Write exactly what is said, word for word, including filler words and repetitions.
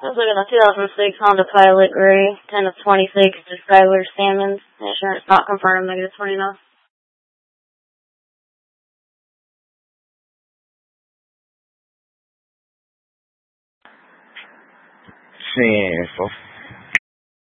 I was looking at two thousand six Honda Pilot Gray, ten of twenty-six to Skylar Salmons. Insurance not confirmed, negative twenty-nine. Sin info.